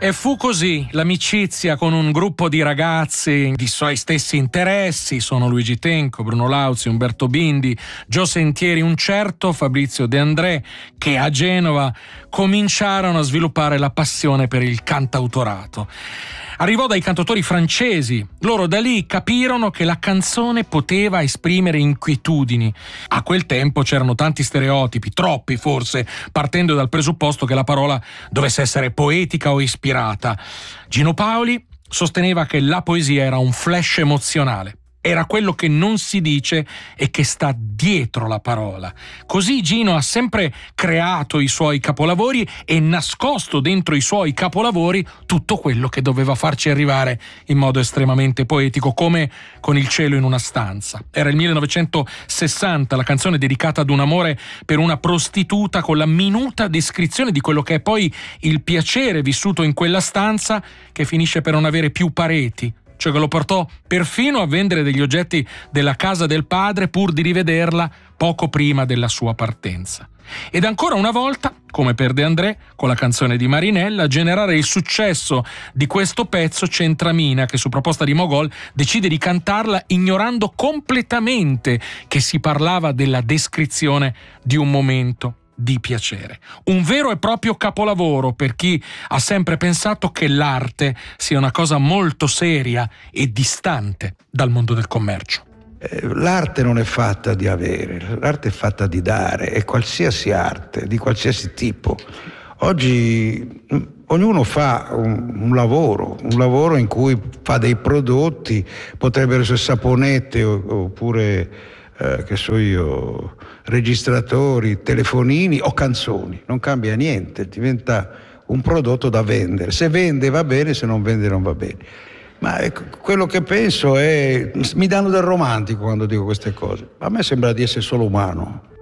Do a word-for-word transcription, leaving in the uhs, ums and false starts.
E fu così l'amicizia con un gruppo di ragazzi di suoi stessi interessi, sono Luigi Tenco, Bruno Lauzi, Umberto Bindi, Gio Sentieri, un certo Fabrizio De André, che a Genova cominciarono a sviluppare la passione per il cantautorato. Arrivò dai cantautori francesi. Loro da lì capirono che la canzone poteva esprimere inquietudini. A quel tempo c'erano tanti stereotipi, troppi forse, partendo dal presupposto che la parola dovesse essere poetica o ispirata. Gino Paoli sosteneva che la poesia era un flash emozionale. Era quello che non si dice e che sta dietro la parola. Così Gino ha sempre creato i suoi capolavori e nascosto dentro i suoi capolavori tutto quello che doveva farci arrivare in modo estremamente poetico, come con Il cielo in una stanza. Era il millenovecentosessanta, la canzone dedicata ad un amore per una prostituta, con la minuta descrizione di quello che è poi il piacere vissuto in quella stanza, che finisce per non avere più pareti, cioè che lo portò perfino a vendere degli oggetti della casa del padre pur di rivederla poco prima della sua partenza. Ed ancora una volta, come per De André, con la canzone di Marinella, a generare il successo di questo pezzo c'entra Mina, che su proposta di Mogol decide di cantarla ignorando completamente che si parlava della descrizione di un momento di piacere. Un vero e proprio capolavoro per chi ha sempre pensato che l'arte sia una cosa molto seria e distante dal mondo del commercio. L'arte non è fatta di avere, l'arte è fatta di dare, e qualsiasi arte, di qualsiasi tipo. Oggi ognuno fa un, un lavoro, un lavoro in cui fa dei prodotti, potrebbero essere saponette oppure, eh, che so io, registratori, telefonini o canzoni. Non cambia niente, diventa un prodotto da vendere. Se vende va bene, se non vende non va bene. Ma ecco, quello che penso è, mi danno del romantico quando dico queste cose. A me sembra di essere solo umano.